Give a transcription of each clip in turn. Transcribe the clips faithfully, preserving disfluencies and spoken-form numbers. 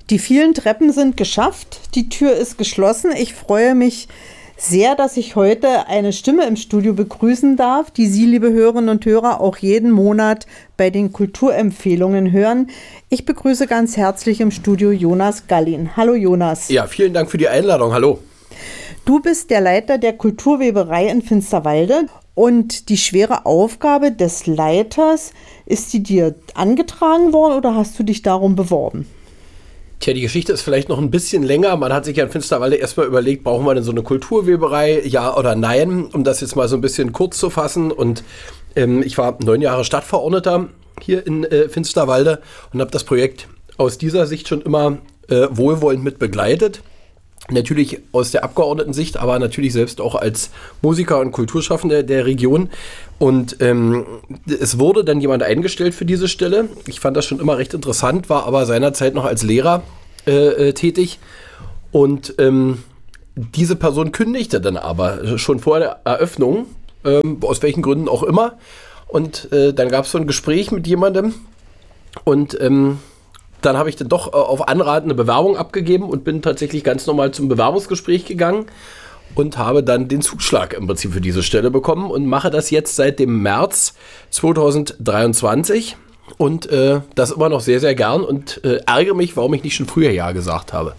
Die vielen Treppen sind geschafft, die Tür ist geschlossen. Ich freue mich sehr, dass ich heute eine Stimme im Studio begrüßen darf, die Sie, liebe Hörerinnen und Hörer, auch jeden Monat bei den Kulturempfehlungen hören. Ich begrüße ganz herzlich im Studio Jonas Gallin. Hallo Jonas. Ja, vielen Dank für die Einladung. Hallo. Du bist der Leiter der Kulturweberei in Finsterwalde und die schwere Aufgabe des Leiters, ist die dir angetragen worden oder hast du dich darum beworben? Tja, die Geschichte ist vielleicht noch ein bisschen länger. Man hat sich ja in Finsterwalde erstmal überlegt, brauchen wir denn so eine Kulturweberei, ja oder nein, um das jetzt mal so ein bisschen kurz zu fassen. Und ähm, ich war neun Jahre Stadtverordneter hier in äh, Finsterwalde und habe das Projekt aus dieser Sicht schon immer äh, wohlwollend mit begleitet. Natürlich aus der Abgeordnetensicht, aber natürlich selbst auch als Musiker und Kulturschaffender der Region. Und ähm, es wurde dann jemand eingestellt für diese Stelle. Ich fand das schon immer recht interessant, war aber seinerzeit noch als Lehrer äh, äh, tätig. Und ähm, diese Person kündigte dann aber schon vor der Eröffnung, ähm, aus welchen Gründen auch immer. Und äh, dann gab es so ein Gespräch mit jemandem und ähm, dann habe ich dann doch auf Anraten eine Bewerbung abgegeben und bin tatsächlich ganz normal zum Bewerbungsgespräch gegangen und habe dann den Zuschlag im Prinzip für diese Stelle bekommen und mache das jetzt seit dem März zweitausenddreiundzwanzig und äh, das immer noch sehr, sehr gern und äh, ärgere mich, warum ich nicht schon früher Ja gesagt habe.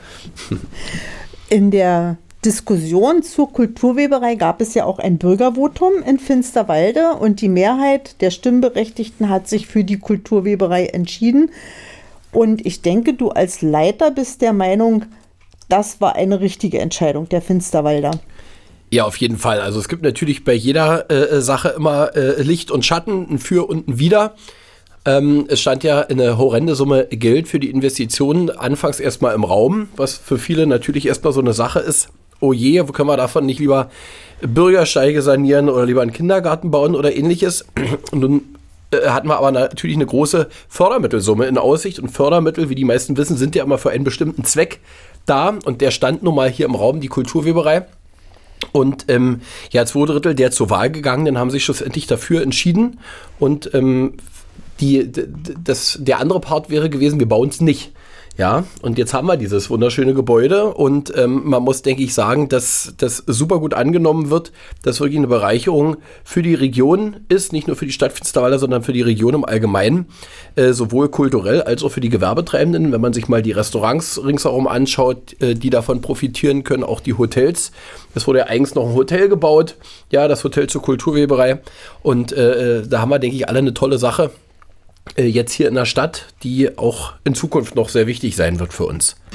In der Diskussion zur Kulturweberei gab es ja auch ein Bürgervotum in Finsterwalde und die Mehrheit der Stimmberechtigten hat sich für die Kulturweberei entschieden. Und ich denke, du als Leiter bist der Meinung, das war eine richtige Entscheidung der Finsterwalder. Ja, auf jeden Fall. Also es gibt natürlich bei jeder äh, Sache immer äh, Licht und Schatten, ein Für und ein Wider. Ähm, es stand ja eine horrende Summe Geld für die Investitionen anfangs erstmal im Raum, was für viele natürlich erstmal so eine Sache ist. Oh je, wo können wir davon nicht lieber Bürgersteige sanieren oder lieber einen Kindergarten bauen oder ähnliches? Und nun hatten wir aber natürlich eine große Fördermittelsumme in Aussicht und Fördermittel, wie die meisten wissen, sind ja immer für einen bestimmten Zweck da und der stand nun mal hier im Raum, die Kulturweberei und ähm, ja, zwei Drittel der zur Wahl gegangenen haben sich schlussendlich dafür entschieden und ähm, die, das, der andere Part wäre gewesen, wir bauen es nicht. Ja, und jetzt haben wir dieses wunderschöne Gebäude und ähm, man muss, denke ich, sagen, dass das super gut angenommen wird, dass wirklich eine Bereicherung für die Region ist, nicht nur für die Stadt Finsterwalde, sondern für die Region im Allgemeinen, äh, sowohl kulturell als auch für die Gewerbetreibenden, wenn man sich mal die Restaurants ringsherum anschaut, äh, die davon profitieren können, auch die Hotels. Es wurde ja eigens noch ein Hotel gebaut, ja, das Hotel zur Kulturweberei und äh, da haben wir, denke ich, alle eine tolle Sache jetzt hier in der Stadt, die auch in Zukunft noch sehr wichtig sein wird für uns.